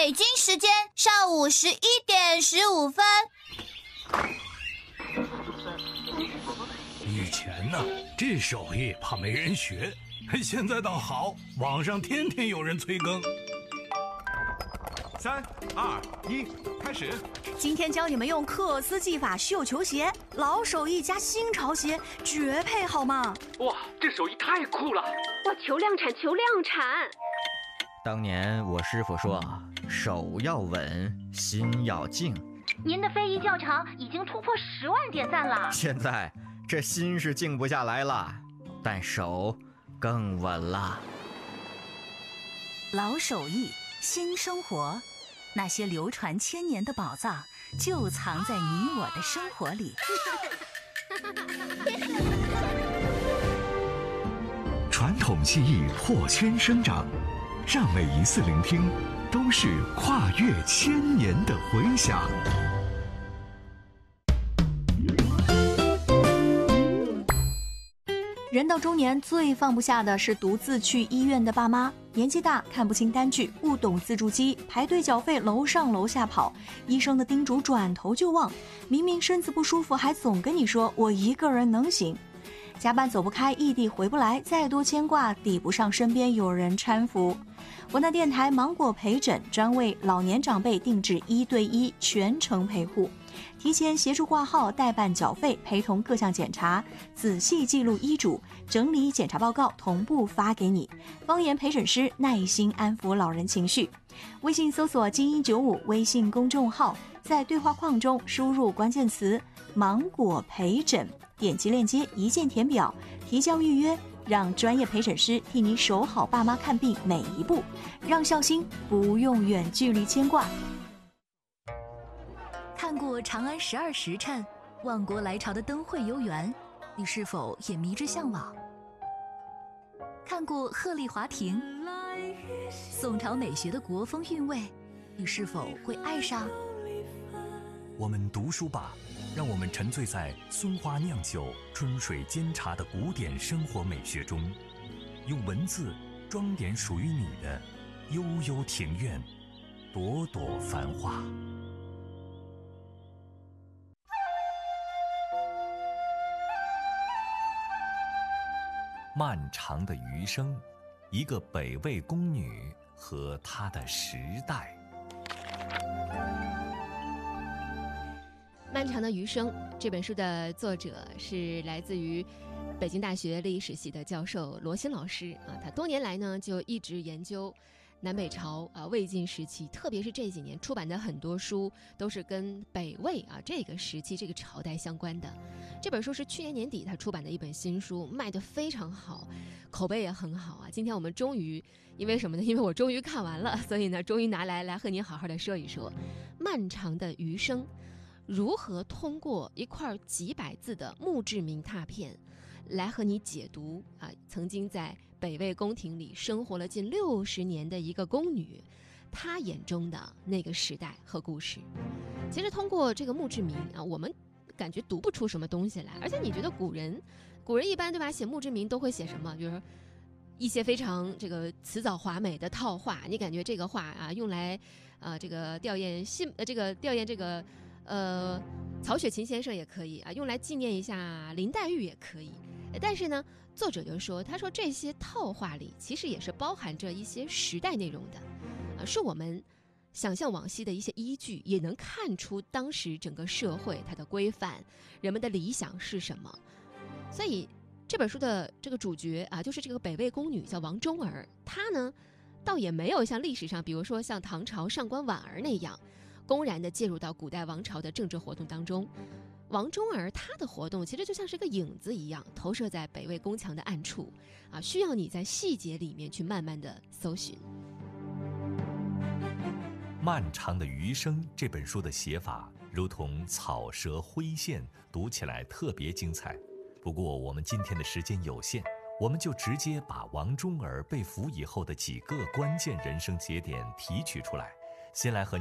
北京时间上午11:15。 以前呢，这手艺怕没人学，现在倒好，网上天天有人催更。 3、2、1，开始。 今天教你们用克斯技法绣球鞋，老手艺加新潮鞋，绝配好吗？ 哇，这手艺太酷了！ 哇，求量产，求量产！ 当年我师傅说，手要稳，心要静。 您的非遗教程已经突破10万点赞了。 现在这心是静不下来了，但手更稳了。 老手艺，新生活，那些流传千年的宝藏，就藏在你我的生活里。 传统技艺破圈生长，让每一次聆听都是跨越千年的回响。 人到中年，最放不下的是独自去医院的爸妈。年纪大，看不清单据，不懂自助机，排队缴费楼上楼下跑，医生的叮嘱转头就忘。明明身子不舒服，还总跟你说我一个人能行。加班走不开，异地回不来，再多牵挂抵不上身边有人搀扶。湖南电台芒果陪诊专为老年长辈定制1对1全程陪护，提前协助挂号、代办缴费、陪同各项检查，仔细记录医嘱，整理检查报告，同步发给你。方言陪诊师耐心安抚老人情绪。微信搜索精英95微信公众号，在对话框中输入关键词芒果陪诊，点击链接一键填表，提交预约，让专业陪诊师替你守好爸妈看病每一步，让孝心不用远距离牵挂。看过长安12时辰，万国来朝的灯会游园，你是否也迷之向往？看过鹤唳华亭，宋朝美学的国风韵味，你是否会爱上？ 我们读书吧，让我们沉醉在松花酿酒、春水煎茶的古典生活美学中，用文字装点属于你的悠悠庭院，朵朵繁花。漫长的余生，一个北魏宫女和她的时代。 漫长的余生这本书的作者是来自于北京大学历史系的教授罗新老师啊，他多年来呢就一直研究南北朝魏晋时期，特别是这几年出版的很多书都是跟北魏这个时期这个朝代相关的。这本书是去年年底他出版的一本新书，卖得非常好，口碑也很好啊。今天我们终于，因为什么呢？因为我终于看完了，所以呢终于拿来和您好好的说一说漫长的余生，如何通过一块几百字的墓志铭拓片来和你解读曾经在北魏宫廷里生活了近60年的一个宫女，她眼中的那个时代和故事。其实通过这个墓志铭我们感觉读不出什么东西来，而且你觉得古人一般对吧，写墓志铭都会写什么？比如说一些非常这个辞藻华美的套话，你感觉这个话用来这个吊唁曹雪芹先生也可以用来纪念一下林黛玉也可以。但是呢，作者就说，他说这些套话里其实也是包含着一些时代内容的是我们想象往昔的一些依据，也能看出当时整个社会它的规范，人们的理想是什么。所以这本书的这个主角就是这个北魏宫女叫王忠儿，她呢倒也没有像历史上比如说像唐朝上官婉儿那样公然的介入到古代王朝的政治活动当中。王忠儿她的活动其实就像是个影子一样，投射在北魏宫墙的暗处需要你在细节里面去慢慢的搜寻。 漫长的余生这本书的写法如同草蛇灰线，读起来特别精彩。不过我们今天的时间有限，我们就直接把王忠儿被俘以后的几个关键人生节点提取出来，先来和